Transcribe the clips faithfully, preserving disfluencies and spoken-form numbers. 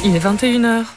Il est vingt et une heures.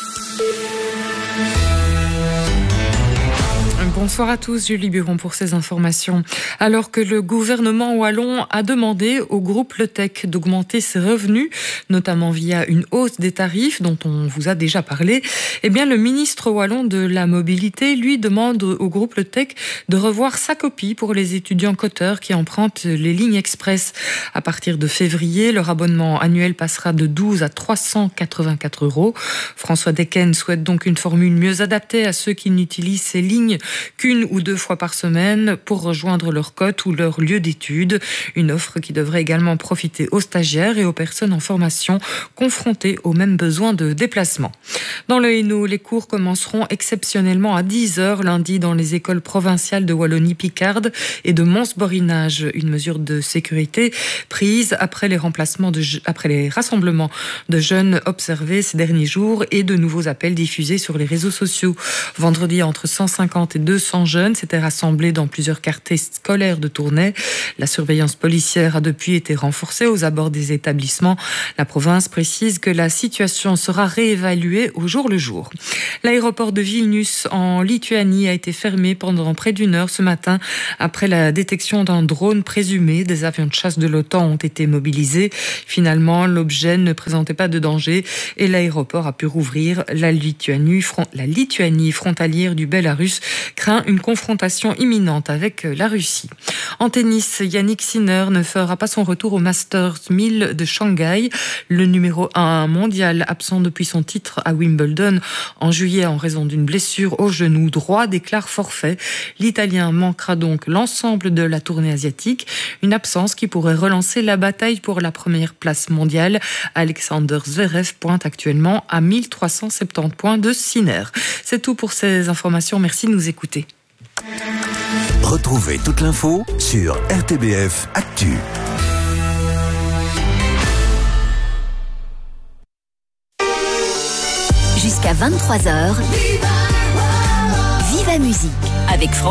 Bonsoir à tous, Julie Buron pour ces informations. Alors que le gouvernement wallon a demandé au groupe Le Tech d'augmenter ses revenus, notamment via une hausse des tarifs dont on vous a déjà parlé, eh bien le ministre wallon de la mobilité lui demande au groupe Le Tech de revoir sa copie pour les étudiants coteurs qui empruntent les lignes express. À partir de février, leur abonnement annuel passera de douze à trois cent quatre-vingt-quatre euros. François Decken souhaite donc une formule mieux adaptée à ceux qui n'utilisent ces lignes qu'une ou deux fois par semaine pour rejoindre leur cote ou leur lieu d'études. Une offre qui devrait également profiter aux stagiaires et aux personnes en formation confrontées aux mêmes besoins de déplacement. Dans le Hainaut, les cours commenceront exceptionnellement à dix heures lundi dans les écoles provinciales de Wallonie-Picarde et de Mons-Borinage. Une mesure de sécurité prise après les remplacements de, après les rassemblements de jeunes observés ces derniers jours et de nouveaux appels diffusés sur les réseaux sociaux. Vendredi, entre cent cinquante et deux cents jeunes s'étaient rassemblés dans plusieurs quartiers scolaires de Tournai. La surveillance policière a depuis été renforcée aux abords des établissements. La province précise que la situation sera réévaluée au jour le jour. L'aéroport de Vilnius en Lituanie a été fermé pendant près d'une heure ce matin après la détection d'un drone présumé. Des avions de chasse de l'OTAN ont été mobilisés. Finalement, l'objet ne présentait pas de danger et l'aéroport a pu rouvrir. La Lituanie, la Lituanie frontalière du Bélarus craint une confrontation imminente avec la Russie. En tennis, Yannick Sinner ne fera pas son retour au Masters mille de Shanghai. Le numéro un mondial, absent depuis son titre à Wimbledon en juillet en raison d'une blessure au genou droit, déclare forfait. L'Italien manquera donc l'ensemble de la tournée asiatique, une absence qui pourrait relancer la bataille pour la première place mondiale. Alexander Zverev pointe actuellement à mille trois cent soixante-dix points de Sinner. C'est tout pour ces informations. Merci de nous écouter. Retrouvez toute l'info sur R T B F Actu. Jusqu'à vingt-trois heures, Viva Musique avec François.